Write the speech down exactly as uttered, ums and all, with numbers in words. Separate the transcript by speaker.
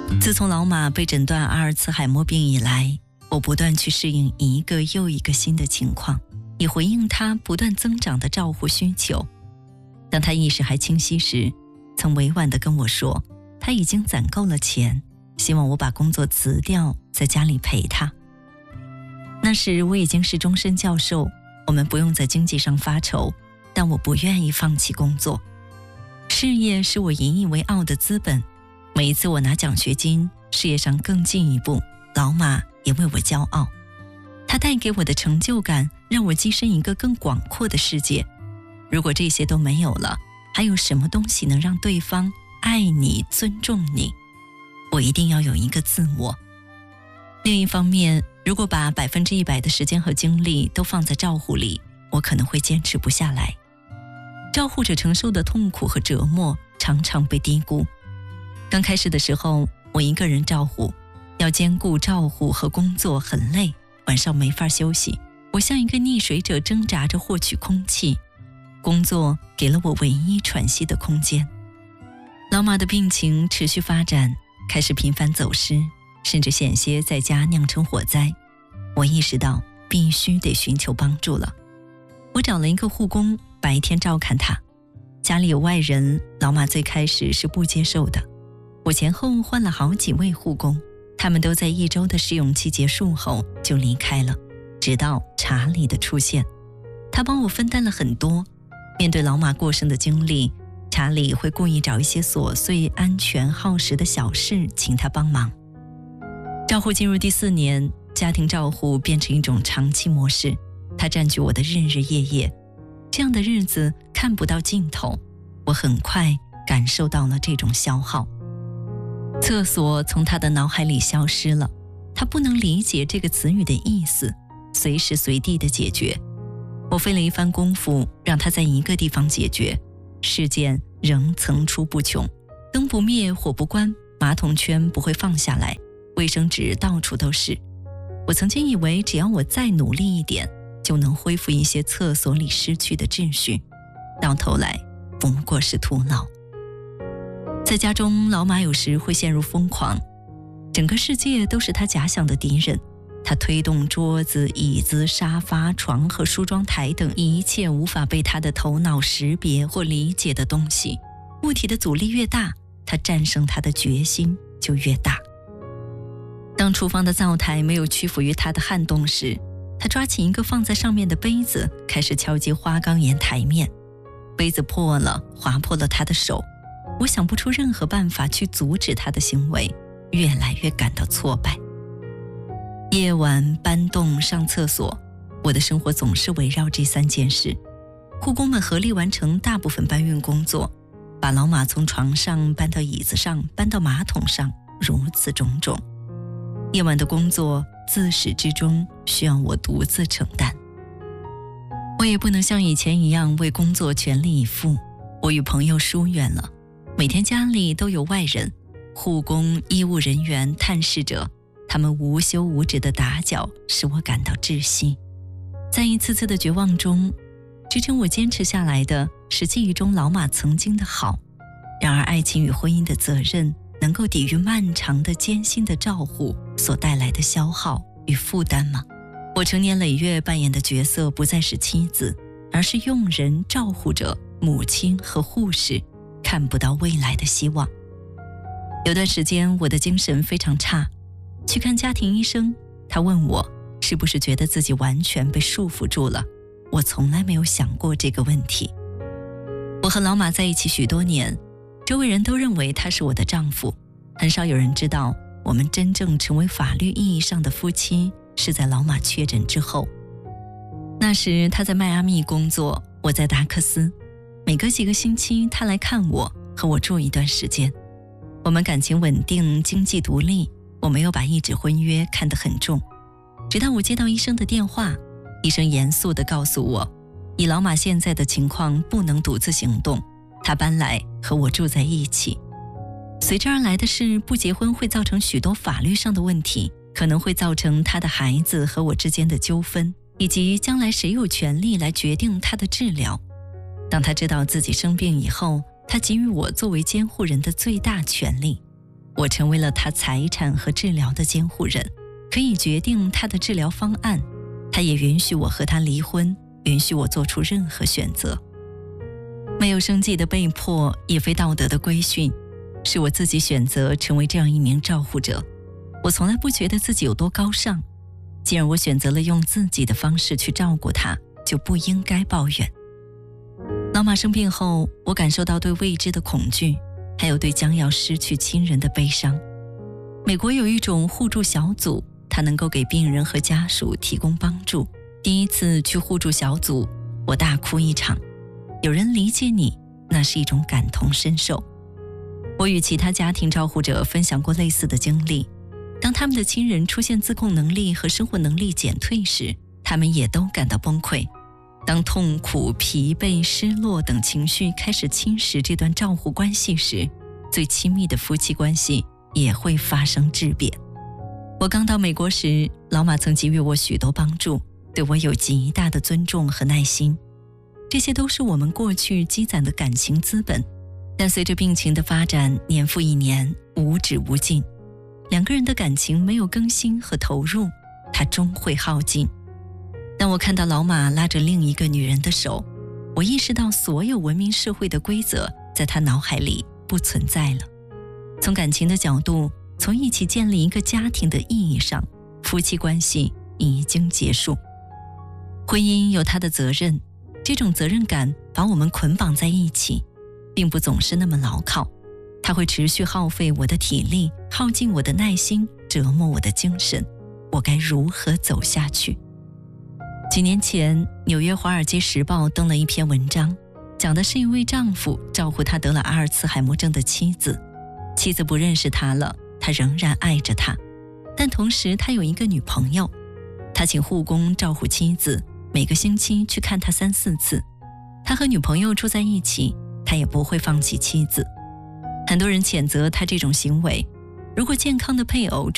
Speaker 1: 自从老马被诊断阿尔茨海默病以来，我不断去适应一个又一个新的情况，以回应他不断增长的照护需求。当他意识还清晰时，曾委婉地跟我说，他已经攒够了钱，希望我把工作辞掉，在家里陪他。那时我已经是终身教授，我们不用在经济上发愁，但我不愿意放弃工作。事业是我引以为傲的资本，每一次我拿奖学金，事业上更进一步，老马也为我骄傲。他带给我的成就感，让我跻身一个更广阔的世界。如果这些都没有了，还有什么东西能让对方爱你、尊重你？我一定要有一个自我。另一方面，如果把百分之一百的时间和精力都放在照护里，我可能会坚持不下来。照护者承受的痛苦和折磨常常被低估。刚开始的时候，我一个人照护，要兼顾照护和工作，很累，晚上没法休息。我像一个溺水者挣扎着获取空气，工作给了我唯一喘息的空间。老马的病情持续发展，开始频繁走失，甚至险些在家酿成火灾。我意识到必须得寻求帮助了。我找了一个护工，白天照看他。家里有外人，老马最开始是不接受的。我前后换了好几位护工，他们都在一周的试用期结束后就离开了，直到查理的出现。他帮我分担了很多。面对老马过剩的精力，查理会故意找一些琐碎、安全、耗时的小事请他帮忙。照护进入第四年，家庭照护变成一种长期模式，它占据我的日日夜夜。这样的日子看不到尽头，我很快感受到了这种消耗。厕所从他的脑海里消失了，他不能理解这个词语的意思，随时随地的解决。我费了一番功夫让他在一个地方解决，事件仍层出不穷，灯不灭火不关，马桶圈不会放下来，卫生纸到处都是。我曾经以为只要我再努力一点，就能恢复一些厕所里失去的秩序，到头来不过是徒劳。在家中，老马有时会陷入疯狂，整个世界都是他假想的敌人。他推动桌子、椅子、沙发、床和梳妆台等一切无法被他的头脑识别或理解的东西。物体的阻力越大，他战胜他的决心就越大。当厨房的灶台没有屈服于他的撼动时，他抓起一个放在上面的杯子，开始敲击花岗岩台面。杯子破了，划破了他的手。我想不出任何办法去阻止他的行为，越来越感到挫败。夜晚搬动、上厕所，我的生活总是围绕这三件事。护工们合力完成大部分搬运工作，把老马从床上搬到椅子上，搬到马桶上，如此种种。夜晚的工作自始至终需要我独自承担。我也不能像以前一样为工作全力以赴，我与朋友疏远了。每天家里都有外人，护工、医务人员、探视者，他们无休无止的打搅，使我感到窒息。在一次次的绝望中，支撑我坚持下来的是记忆中老马曾经的好。然而爱情与婚姻的责任能够抵御漫长的艰辛的照护所带来的消耗与负担吗？我成年累月扮演的角色不再是妻子，而是佣人、照护者、母亲和护士，看不到未来的希望。有段时间我的精神非常差，去看家庭医生，他问我是不是觉得自己完全被束缚住了。我从来没有想过这个问题。我和老马在一起许多年，周围人都认为他是我的丈夫，很少有人知道我们真正成为法律意义上的夫妻是在老马确诊之后。那时他在迈阿密工作，我在达克斯，每隔几个星期他来看我，和我住一段时间。我们感情稳定，经济独立，我没有把一纸婚约看得很重。直到我接到医生的电话，医生严肃地告诉我，以老马现在的情况不能独自行动，他搬来和我住在一起。随之而来的是，不结婚会造成许多法律上的问题，可能会造成他的孩子和我之间的纠纷，以及将来谁有权利来决定他的治疗。当他知道自己生病以后，他给予我作为监护人的最大权利。 我成为了他财产和治疗的监护人，可以决定他的治疗方案，他也允许我和他离婚，允许我做出任何选择。没有生计的被迫，也非道德的规训，是我自己选择成为这样一名照护者。我从来不觉得自己有多高尚，既然我选择了用自己的方式去照顾他，就不应该抱怨。老马生病后，我感受到对未知的恐惧，还有对将要失去亲人的悲伤。美国有一种互助小组，它能够给病人和家属提供帮助。第一次去互助小组，我大哭一场。有人理解你，那是一种感同身受。我与其他家庭照护者分享过类似的经历，当他们的亲人出现自控能力和生活能力减退时，他们也都感到崩溃。当痛苦、疲惫、失落等情绪开始侵蚀这段照护关系时，最亲密的夫妻关系也会发生质变。我刚到美国时，老马曾给予我许多帮助，对我有极大的尊重和耐心，这些都是我们过去积攒的感情资本。但随着病情的发展，年复一年，无止无尽，两个人的感情没有更新和投入，它终会耗尽。当我看到老马拉着另一个女人的手，我意识到所有文明社会的规则在他脑海里不存在了。从感情的角度，从一起建立一个家庭的意义上，夫妻关系已经结束。婚姻有它的责任，这种责任感把我们捆绑在一起，并不总是那么牢靠，它会持续耗费我的体力，耗尽我的耐心，折磨我的精神。我该如何走下去？几年前，纽约《华尔街时报》登了一篇文章，讲的是一位丈夫照顾他得了阿尔茨海默症的妻子。妻子不认识他了，他仍然爱着他，但同时他有一个女朋友。他请护工照顾妻子，每个星期去看他三四次。他和女朋友住在一起，他也不会放弃妻子。很多人谴责他这种行为，如果健康的配偶